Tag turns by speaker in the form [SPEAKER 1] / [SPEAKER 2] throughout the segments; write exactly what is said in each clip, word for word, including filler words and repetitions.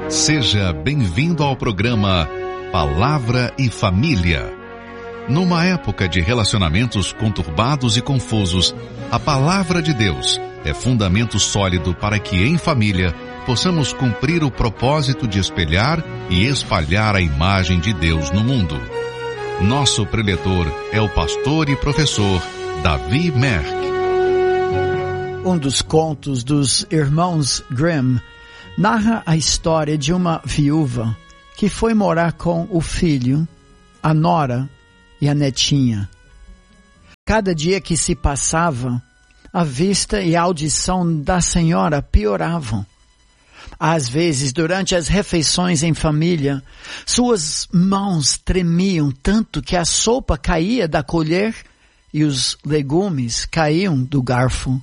[SPEAKER 1] Seja bem-vindo ao programa Palavra e Família. Numa época de relacionamentos conturbados e confusos, a Palavra de Deus é fundamento sólido para que, em família, possamos cumprir o propósito de espelhar e espalhar a imagem de Deus no mundo. Nosso preletor é o pastor e professor Davi Merck.
[SPEAKER 2] Um dos contos dos irmãos Grimm narra a história de uma viúva que foi morar com o filho, a nora e a netinha. Cada dia que se passava, a vista e a audição da senhora pioravam. Às vezes, durante as refeições em família, suas mãos tremiam tanto que a sopa caía da colher e os legumes caíam do garfo.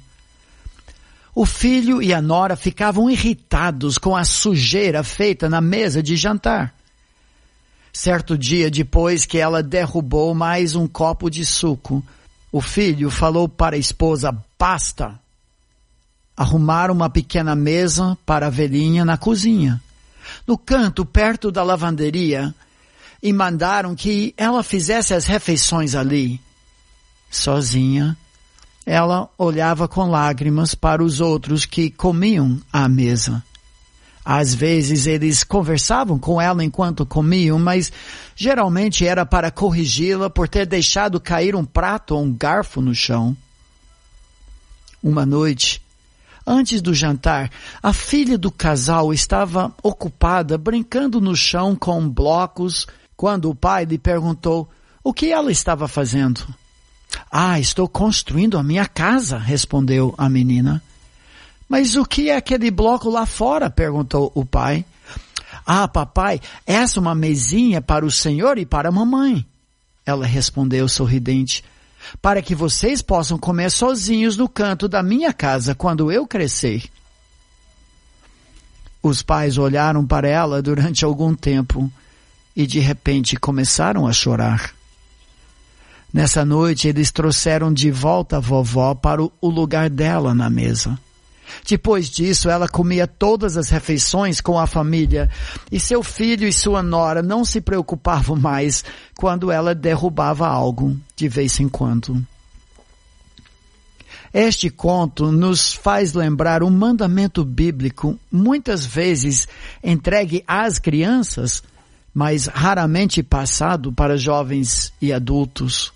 [SPEAKER 2] O filho e a nora ficavam irritados com a sujeira feita na mesa de jantar. Certo dia, depois que ela derrubou mais um copo de suco, o filho falou para a esposa: basta! Arrumaram uma pequena mesa para a velhinha na cozinha, no canto perto da lavanderia, e mandaram que ela fizesse as refeições ali. Sozinha, ela olhava com lágrimas para os outros que comiam à mesa. Às vezes eles conversavam com ela enquanto comiam, mas geralmente era para corrigi-la por ter deixado cair um prato ou um garfo no chão. Uma noite, antes do jantar, a filha do casal estava ocupada brincando no chão com blocos quando o pai lhe perguntou o que ela estava fazendo. Ah, estou construindo a minha casa, respondeu a menina. Mas o que é aquele bloco lá fora? Perguntou o pai. Ah, papai, essa é uma mesinha para o senhor e para a mamãe. Ela respondeu sorridente. Para que vocês possam comer sozinhos no canto da minha casa quando eu crescer. Os pais olharam para ela durante algum tempo e de repente começaram a chorar. Nessa noite, eles trouxeram de volta a vovó para o lugar dela na mesa. Depois disso, ela comia todas as refeições com a família e seu filho e sua nora não se preocupavam mais quando ela derrubava algo de vez em quando. Este conto nos faz lembrar um mandamento bíblico muitas vezes entregue às crianças, mas raramente passado para jovens e adultos.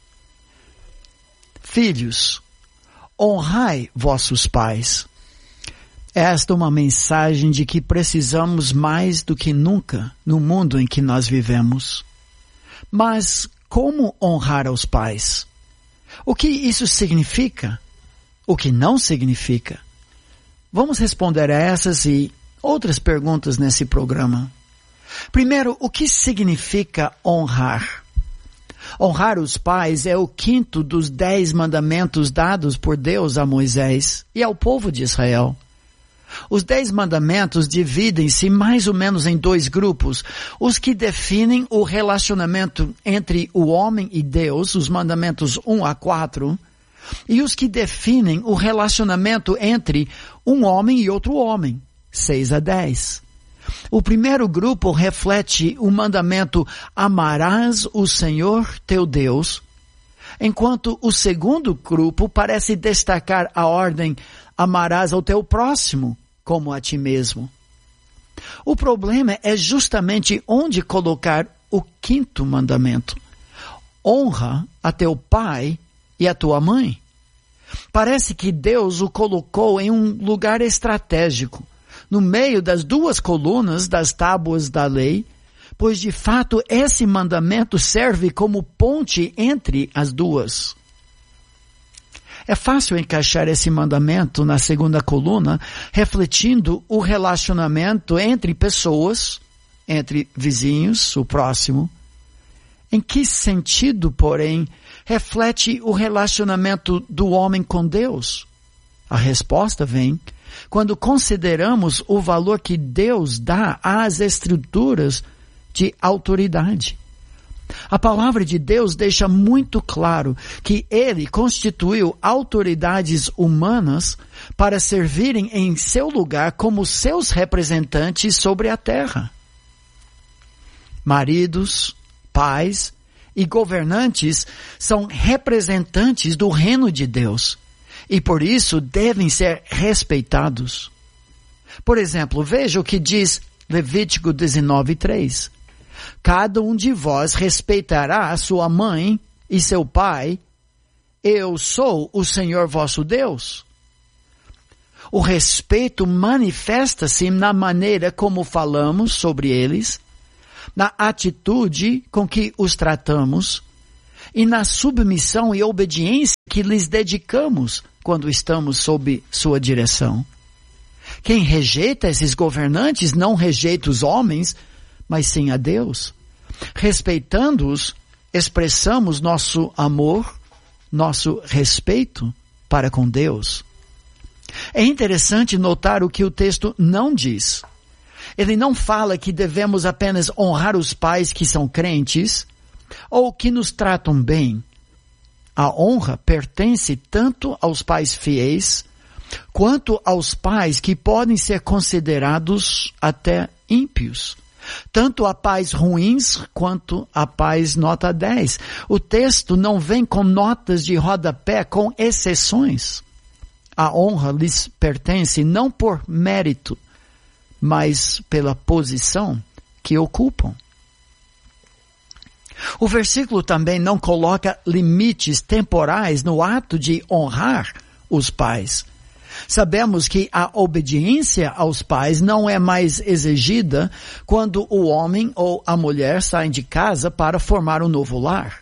[SPEAKER 2] Filhos, honrai vossos pais. Esta é uma mensagem de que precisamos mais do que nunca no mundo em que nós vivemos. Mas como honrar aos pais? O que isso significa? O que não significa? Vamos responder a essas e outras perguntas nesse programa. Primeiro, o que significa honrar? Honrar os pais é o quinto dos dez mandamentos dados por Deus a Moisés e ao povo de Israel. Os dez mandamentos dividem-se mais ou menos em dois grupos. Os que definem o relacionamento entre o homem e Deus, os mandamentos um a quatro, e os que definem o relacionamento entre um homem e outro homem, seis a dez. O primeiro grupo reflete o mandamento amarás o Senhor teu Deus, enquanto o segundo grupo parece destacar a ordem amarás ao teu próximo como a ti mesmo. O problema é justamente onde colocar o quinto mandamento. Honra a teu pai e a tua mãe. Parece que Deus o colocou em um lugar estratégico, no meio das duas colunas das tábuas da lei, pois de fato esse mandamento serve como ponte entre as duas. É fácil encaixar esse mandamento na segunda coluna, refletindo o relacionamento entre pessoas, entre vizinhos, o próximo. Em que sentido, porém, reflete o relacionamento do homem com Deus? A resposta vem quando consideramos o valor que Deus dá às estruturas de autoridade. A palavra de Deus deixa muito claro que Ele constituiu autoridades humanas para servirem em seu lugar como seus representantes sobre a terra. Maridos, pais e governantes são representantes do reino de Deus e por isso devem ser respeitados. Por exemplo, veja o que diz Levítico dezenove, três. Cada um de vós respeitará sua mãe e seu pai. Eu sou o Senhor vosso Deus. O respeito manifesta-se na maneira como falamos sobre eles, na atitude com que os tratamos e na submissão e obediência que lhes dedicamos quando estamos sob sua direção. Quem rejeita esses governantes não rejeita os homens, mas sim a Deus. Respeitando-os, expressamos nosso amor, nosso respeito para com Deus. É interessante notar o que o texto não diz. Ele não fala que devemos apenas honrar os pais que são crentes ou que nos tratam bem. A honra pertence tanto aos pais fiéis quanto aos pais que podem ser considerados até ímpios. Tanto a pais ruins quanto a pais nota dez. O texto não vem com notas de rodapé, com exceções. A honra lhes pertence não por mérito, mas pela posição que ocupam. O versículo também não coloca limites temporais no ato de honrar os pais. Sabemos que a obediência aos pais não é mais exigida quando o homem ou a mulher saem de casa para formar um novo lar.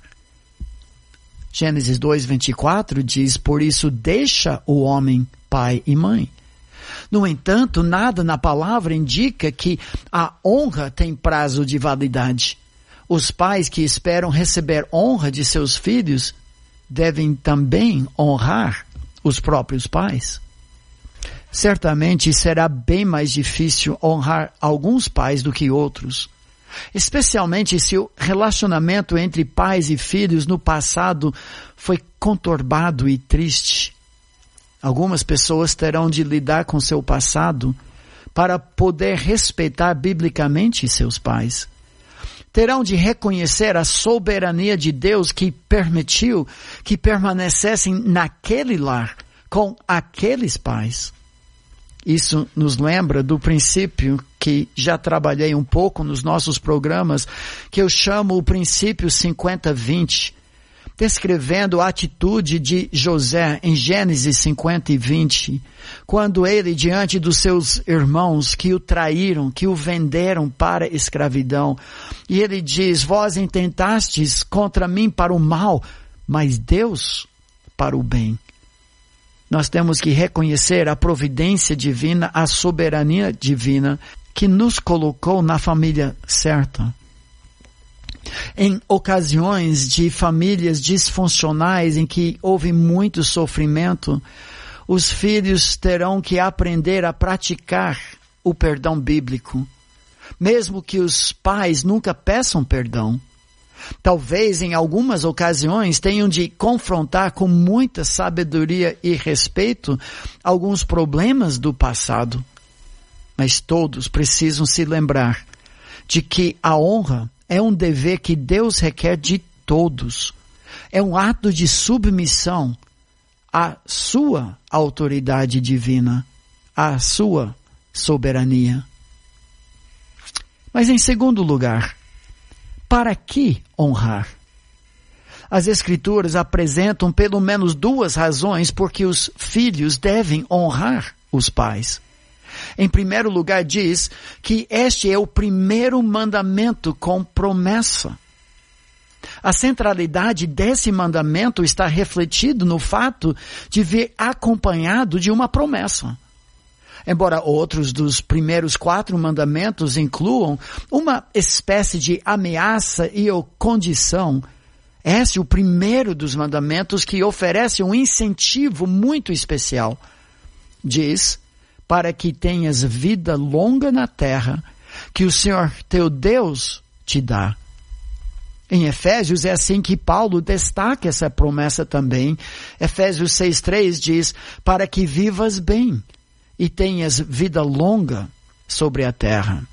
[SPEAKER 2] Gênesis dois, vinte e quatro diz, por isso deixa o homem pai e mãe. No entanto, nada na palavra indica que a honra tem prazo de validade. Os pais que esperam receber honra de seus filhos devem também honrar os próprios pais. Certamente será bem mais difícil honrar alguns pais do que outros, especialmente se o relacionamento entre pais e filhos no passado foi conturbado e triste. Algumas pessoas terão de lidar com seu passado para poder respeitar biblicamente seus pais. Terão de reconhecer a soberania de Deus que permitiu que permanecessem naquele lar com aqueles pais. Isso nos lembra do princípio que já trabalhei um pouco nos nossos programas, que eu chamo o princípio cinquenta vinte, descrevendo a atitude de José em Gênesis cinquenta e vinte, quando ele, diante dos seus irmãos que o traíram, que o venderam para a escravidão, e ele diz, vós intentastes contra mim para o mal, mas Deus para o bem. Nós temos que reconhecer a providência divina, a soberania divina que nos colocou na família certa. Em ocasiões de famílias disfuncionais em que houve muito sofrimento, os filhos terão que aprender a praticar o perdão bíblico, mesmo que os pais nunca peçam perdão. Talvez em algumas ocasiões tenham de confrontar com muita sabedoria e respeito alguns problemas do passado. Mas todos precisam se lembrar de que a honra é um dever que Deus requer de todos. É um ato de submissão à sua autoridade divina, à sua soberania. Mas em segundo lugar, para que honrar? As Escrituras apresentam pelo menos duas razões por que os filhos devem honrar os pais. Em primeiro lugar, diz que este é o primeiro mandamento com promessa. A centralidade desse mandamento está refletido no fato de vir acompanhado de uma promessa. Embora outros dos primeiros quatro mandamentos incluam uma espécie de ameaça e ou condição, esse é o primeiro dos mandamentos que oferece um incentivo muito especial. Diz, para que tenhas vida longa na terra, que o Senhor teu Deus te dá. Em Efésios é assim que Paulo destaca essa promessa também. Efésios seis, três diz, para que vivas bem e tenhas vida longa sobre a terra.